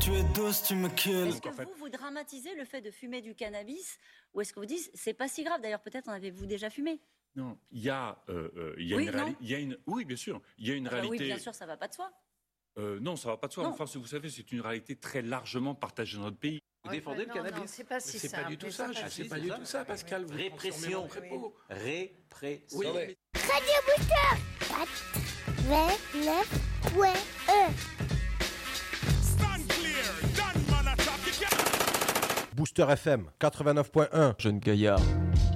tu es douce, tu me kills. Est-ce que vous dramatisez le fait de fumer du cannabis ou est-ce que vous dites c'est pas si grave? D'ailleurs, peut-être en avez-vous déjà fumé? Non, il y a Oui, une réalité. Oui, bien sûr. Il y a une réalité. Oui, bien sûr, ça va pas de soi. Non, ça va pas de soi. Non. Enfin, vous savez, c'est une réalité très largement partagée dans notre pays. Vous défendez le cannabis? Non, c'est pas si C'est simple. pas du tout ça, c'est pas du tout ça, Pascal. Vous Répression. transformez mon propos. Répression. Oui, mais- Radio Booster 89.1. Booster FM 89.1. Jeune gaillard.